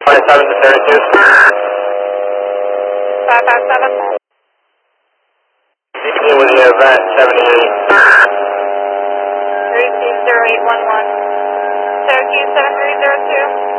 27 to 32. 557. 18 with the event, 78. 320811. Syracuse 7302.